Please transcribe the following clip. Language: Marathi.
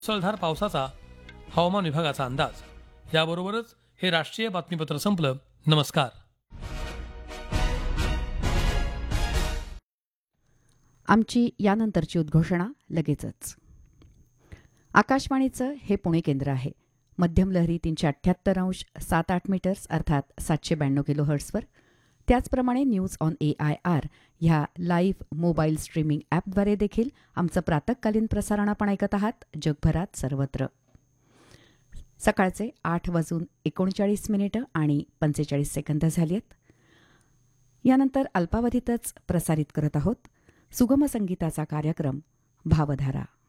मुसळधार पावसाचा हवामान विभागाचा अंदाज. याबरोबरच हे राष्ट्रीय बातमीपत्र संपलं. नमस्कार. आमची यानंतरची उद्घोषणा लगेचच. आकाशवाणीचं हे पुणे केंद्र आहे. मध्यम लहरी 378.7 मीटर्स अर्थात 792 किलो हर्ट्सवर. त्याचप्रमाणे न्यूज ऑन AIR ह्या लाईव्ह मोबाईल स्ट्रीमिंग ॲपद्वारे देखील आमचं प्रातःकालीन प्रसारण आपण ऐकत आहात जगभरात सर्वत्र. सकाळचे 8:39 आणि 45 सेकंद झाली आहेत. यानंतर अल्पावधीतच प्रसारित करत आहोत सुगम संगीताचा कार्यक्रम भावधारा.